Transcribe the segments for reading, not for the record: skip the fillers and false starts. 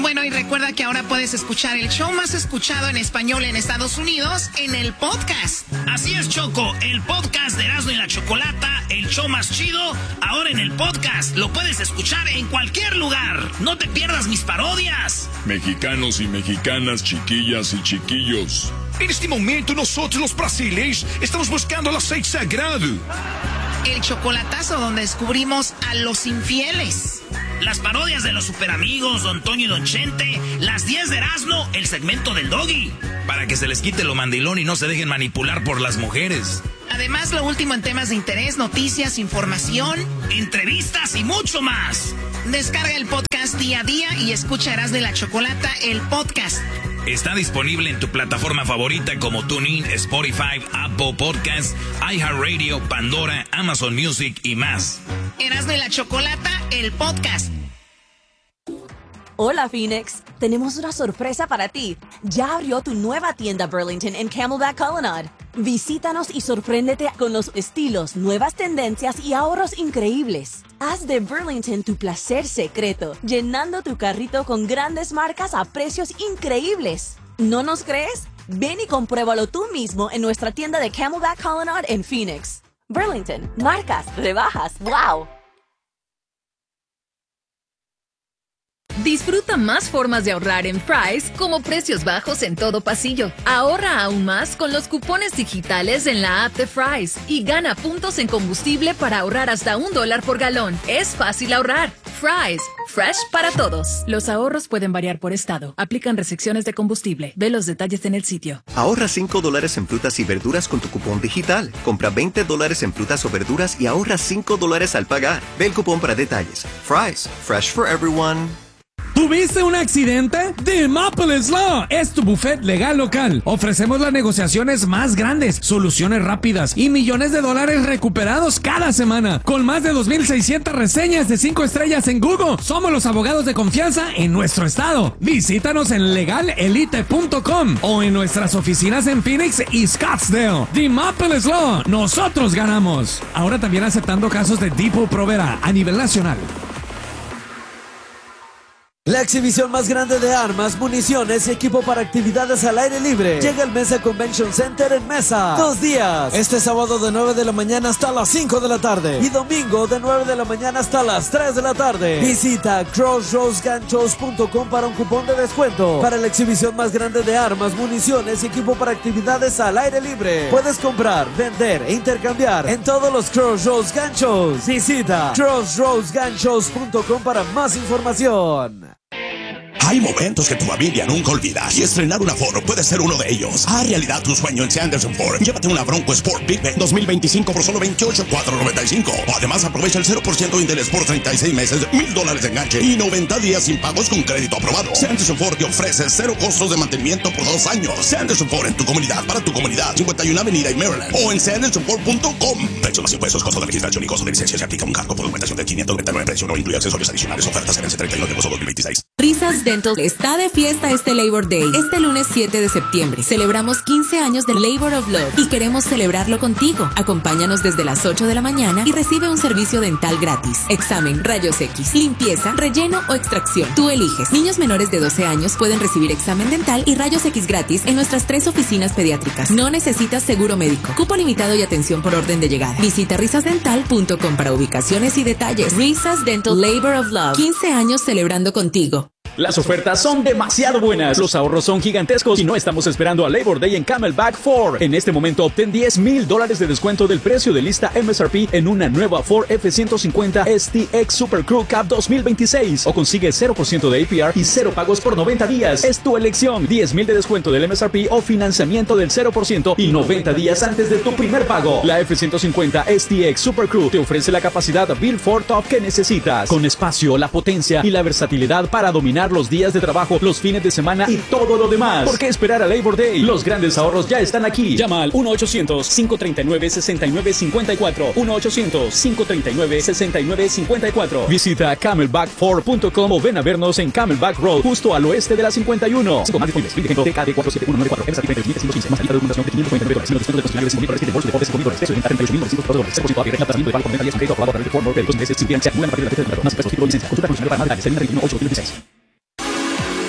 Bueno, y recuerda que ahora puedes escuchar el show más escuchado en español en Estados Unidos en el podcast. Así es, Choco, el podcast de Erasmo y la Chocolata, el show más chido, ahora en el podcast. Lo puedes escuchar en cualquier lugar. No te pierdas mis parodias. Mexicanos y mexicanas, chiquillas y chiquillos. En este momento nosotros los brasileños estamos buscando el aceite sagrado. El chocolatazo donde descubrimos a los infieles. Las parodias de los superamigos, Don Toño y Don Chente. Las 10 de Erasmo, el segmento del Doggy. Para que se les quite lo mandilón y no se dejen manipular por las mujeres. Además, lo último en temas de interés, noticias, información, entrevistas y mucho más. Descarga el podcast día a día y escucha Erasmo y la Chocolata, el podcast. Está disponible en tu plataforma favorita como TuneIn, Spotify, Apple Podcasts, iHeartRadio, Pandora, Amazon Music y más. Erasmo y la Chocolata, el podcast. Hola Phoenix, tenemos una sorpresa para ti. Ya abrió tu nueva tienda Burlington en Camelback Colonnade. Visítanos y sorpréndete con los estilos, nuevas tendencias y ahorros increíbles. Haz de Burlington tu placer secreto, llenando tu carrito con grandes marcas a precios increíbles. ¿No nos crees? Ven y compruébalo tú mismo en nuestra tienda de Camelback Colonnade en Phoenix. Burlington, marcas, rebajas, ¡wow! Disfruta más formas de ahorrar en Fry's, como precios bajos en todo pasillo. Ahorra aún más con los cupones digitales en la app de Fry's y gana puntos en combustible para ahorrar hasta $1 por galón. Es fácil ahorrar. Fry's, fresh para todos. Los ahorros pueden variar por estado. Aplican restricciones de combustible. Ve los detalles en el sitio. Ahorra $5 en frutas y verduras con tu cupón digital. Compra $20 en frutas o verduras y ahorra $5 al pagar. Ve el cupón para detalles. Fry's, fresh for everyone. ¿Tuviste un accidente? The Maples Law es tu buffet legal local. Ofrecemos las negociaciones más grandes, soluciones rápidas y millones de dólares recuperados cada semana. Con más de 2,600 reseñas de 5 estrellas en Google, somos los abogados de confianza en nuestro estado. Visítanos en legalelite.com o en nuestras oficinas en Phoenix y Scottsdale. The Maples Law, nosotros ganamos. Ahora también aceptando casos de Depot Provera a nivel nacional. La exhibición más grande de armas, municiones y equipo para actividades al aire libre llega al Mesa Convention Center en Mesa. 2 días. Este sábado de 9 de la mañana hasta las 5 de la tarde. Y domingo de 9 de la mañana hasta las 3 de la tarde. Visita crossroadsganchos.com para un cupón de descuento para la exhibición más grande de armas, municiones y equipo para actividades al aire libre. Puedes comprar, vender e intercambiar en todos los Crossroads Ganchos. Visita crossroadsganchos.com para más información. Hay momentos que tu familia nunca olvida y estrenar una Ford puede ser uno de ellos. Haz realidad tu sueño en Sanderson Ford. Llévate una Bronco Sport Big Ben 2025 por solo $28,495. Además, aprovecha el 0% de interés por 36 meses, $1,000 de enganche y 90 días sin pagos con crédito aprobado. Sanderson Ford te ofrece 0 costos de mantenimiento por 2 años. Sanderson Ford en tu comunidad, para tu comunidad, 51 Avenida y Maryland o en sandersonford.com. Precio más impuestos, costo de registración y costo de licencia. Se aplica un cargo por documentación de $599. Precio no incluye accesorios adicionales. Ofertas en el 31 de agosto 2026. Risas Dental está de fiesta este Labor Day. Este lunes 7 de septiembre celebramos 15 años de Labor of Love y queremos celebrarlo contigo. Acompáñanos desde las 8 de la mañana y recibe un servicio dental gratis. Examen, rayos X, limpieza, relleno o extracción. Tú eliges. Niños menores de 12 años pueden recibir examen dental y rayos X gratis en nuestras 3 oficinas pediátricas. No necesitas seguro médico. Cupo limitado y atención por orden de llegada. Visita risasdental.com para ubicaciones y detalles. Risas Dental Labor of Love. 15 años celebrando contigo. Las ofertas son demasiado buenas, los ahorros son gigantescos y no estamos esperando a Labor Day en Camelback Ford. En este momento obtén $10,000 de descuento del precio de lista MSRP en una nueva Ford F-150 STX Super Crew Cab 2026 o consigue 0% de APR y 0 pagos por 90 días. Es tu elección, $10,000 de descuento del MSRP o financiamiento del 0% y 90 días antes de tu primer pago. La F-150 STX Super Crew te ofrece la capacidad Build Ford Top que necesitas, con espacio, la potencia y la versatilidad para dominar los días de trabajo, los fines de semana y todo lo demás. ¿Por qué esperar a Labor Day? Los grandes ahorros ya están aquí. Llama al 1-800-539-6954. 1-800-539-6954. Visita camelbackford.com o ven a vernos en Camelback Road, justo al oeste de la 51. 5 más disponibles. Ejemplo, TKD 47194. MSRP 3.115. Más salida de documentación de $599. Sin los descuentos de constitucionales de $5,000. De bolso de deportes de $5,000. Precio de venta $38,900. 0% APR. Tratamiento de pago con 90 días con crédito aprobado por el Ford Mortgage 2 meses sin financiar. Acumulan a partir de la fecha de más pesos. Tipo de licencia. Consulta condiciones para más detalles. 31/8/2016.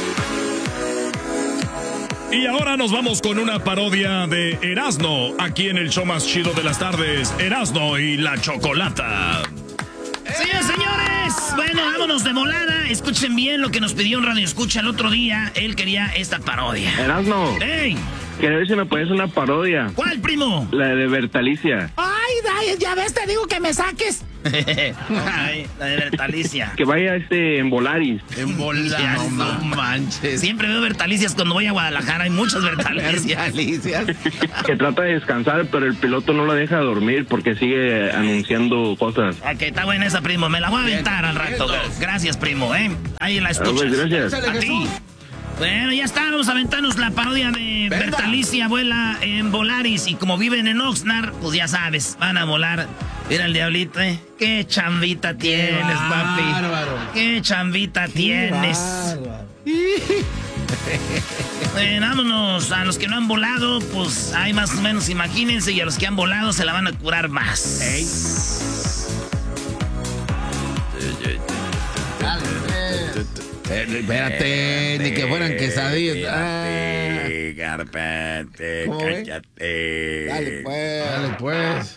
Y ahora nos vamos con una parodia de Erasmo, aquí en el show más chido de las tardes, Erasmo y la Chocolata. Señores, señores, bueno, vámonos de volada. Escuchen bien lo que nos pidió un radio escucha el otro día. Él quería esta parodia. Erasmo. ¡Ey! Quiero ver si me pones una parodia. ¿Cuál, primo? La de Bertalicia. Ay, ya ves, te digo que me saques. Ay, la de Bertalicia. Que vaya en Volaris. En Volaris, no manches. Siempre veo Bertalicias cuando voy a Guadalajara. Hay muchas Bertalicias. Que trata de descansar, pero el piloto no lo deja dormir porque sigue anunciando cosas. Ok, está buena esa, primo. Me la voy a aventar al rato. Gracias, primo, Ahí la escuchas. Gracias. A ti. Bueno, ya está, vamos a aventarnos la parodia de Bertalicia, vuela en Volaris. Y como viven en Oxnard, pues ya sabes, van a volar. Mira el diablito, Qué chambita tienes, papi. Qué chambita tienes. Bueno, vámonos. A los que no han volado, pues hay más o menos, imagínense. Y a los que han volado se la van a curar más. Espérate, ni que fueran quesadillas. Carpete, cállate. Dale pues.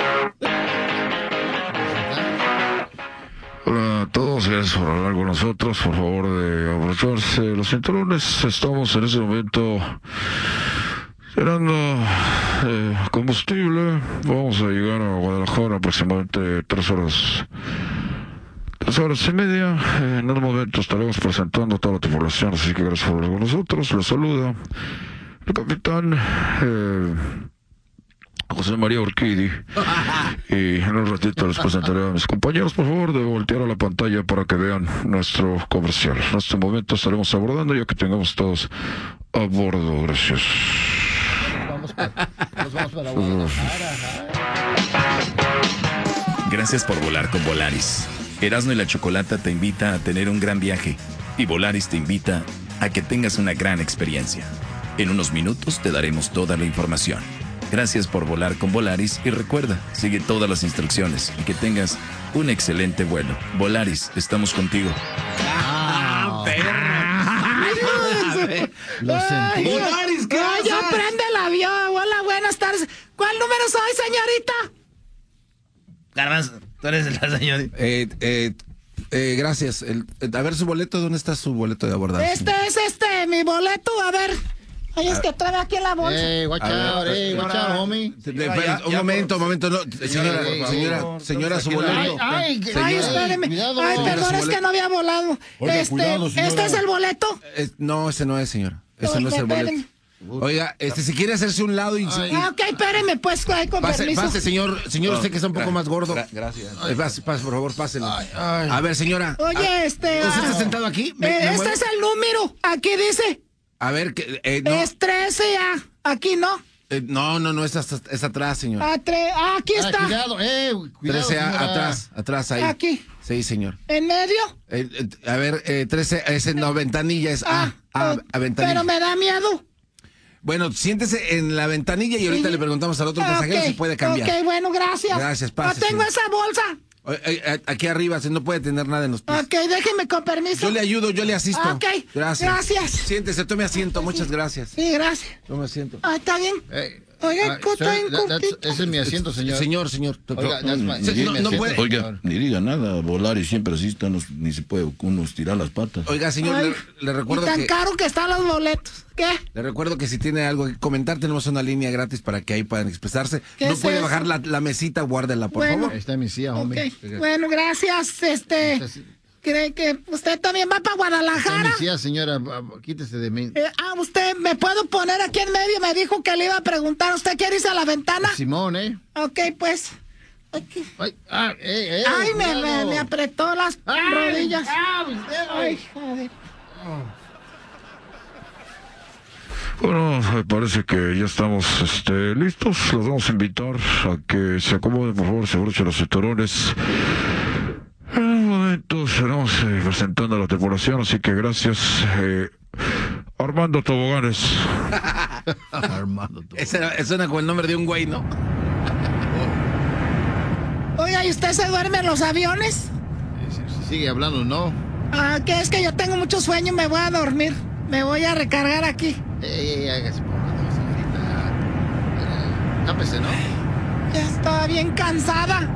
Hola a todos, gracias por hablar con nosotros. Por favor de abrocharse los cinturones. Estamos en ese momento llenando combustible. Vamos a llegar a Guadalajara aproximadamente 3 horas y media. En un momento estaremos presentando a toda la tripulación, así que gracias por hablar con nosotros. Les saluda el capitán José María Urquidi. Y en un ratito les presentaré a mis compañeros. Por favor de voltear a la pantalla para que vean nuestro comercial. En este momento estaremos abordando ya que tengamos todos a bordo. Gracias. Nos vamos para Guadalajara. Gracias por volar con Volaris. Erasmo y la Chocolata te invita a tener un gran viaje y Volaris te invita a que tengas una gran experiencia. En unos minutos te daremos toda la información. Gracias por volar con Volaris y recuerda, sigue todas las instrucciones y que tengas un excelente vuelo. Volaris, estamos contigo. Lo sentí. Volaris, ¿qué pasa? Ya prende el avión. Hola, buenas tardes. ¿Cuál número soy, señorita? Garbanzo, tú eres la señorita. Gracias. A ver su boleto, ¿dónde está su boleto de abordaje? Este es mi boleto, a ver. Ay, es que trae aquí en la bolsa. Watch out, homie. Un momento. No, señora, su boleto. Ay, espéreme. Ay, perdón, es que no había volado. Oiga, cuidado, ¿este es el boleto? No, ese no es, señora. Ese no es el boleto. Oiga, si quiere hacerse un lado y... ok, espéreme, pues, con permiso. Pase, señor, usted que está un poco más gordo. Gracias. Pase, por favor, pásele. A ver, señora. Oye, ¿usted está sentado aquí? Este es el número. Aquí dice. A ver, no. Es 13A. Aquí no. No, es atrás, señor. Aquí está. Cuidado, 13A, atrás, ahí. Aquí. Sí, señor. ¿En medio? A ver, 13, ventanilla es A ventanilla. Pero me da miedo. Bueno, siéntese en la ventanilla y ahorita le preguntamos al otro pasajero si puede cambiar. Ok, bueno, gracias. Gracias, pase. No tengo esa bolsa. Aquí arriba, no puede tener nada en los pies. Ok, déjeme con permiso. Yo le ayudo, yo le asisto. Ok, gracias. Siéntese, tome asiento, muchas gracias. Sí, gracias. Tome asiento. Está bien. Oiga, ese es mi asiento, señor. Señor. Oiga, no puede. Oiga, ni diga nada, volar y siempre así ni se puede uno estirar las patas. Oiga, señor, le recuerdo que... tan caro que están los boletos. ¿Qué? Le recuerdo que si tiene algo que comentar, tenemos una línea gratis para que ahí puedan expresarse. No puede bajar la mesita, guárdela, por favor. Ahí está mi silla, hombre. Bueno, gracias, ¿Cree que usted también va para Guadalajara? Sí, señora, quítese de mí. ¿Usted me puedo poner aquí en medio? Me dijo que le iba a preguntar. ¿Usted quiere irse a la ventana? Simón, Ok, pues. Aquí. Ay, me apretó las rodillas. Ay, joder. Bueno, me parece que ya estamos listos. Los vamos a invitar a que se acomoden, por favor, se abrochen los cinturones. En un momento estaremos presentando a la tripulación, así que gracias. Armando Toboganes. Armando Toboganes. Suena con el nombre de un güey, ¿no? Oiga, ¿y usted se duerme en los aviones? Si sigue hablando, ¿no? Que es que yo tengo mucho sueño y me voy a dormir. Me voy a recargar aquí. Hágase por favor, señorita. Tápese, ¿no? Ya estaba bien cansada.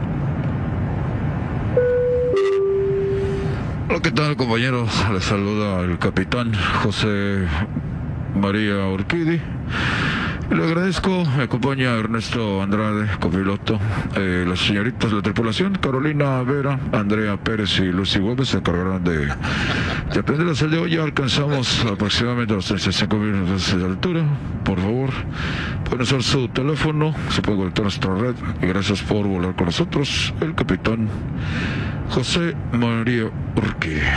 Hola, ¿qué tal, compañeros? Les saluda el capitán José María Urquidi. Le agradezco, me acompaña Ernesto Andrade, copiloto, las señoritas de la tripulación, Carolina Vera, Andrea Pérez y Lucy Gómez se encargarán de aprenderlas el de hoy. Ya alcanzamos aproximadamente los 35,000 metros de altura. Por favor, pueden usar su teléfono, se puede conectar a nuestra red. Y gracias por volar con nosotros, el capitán José María Urquidi.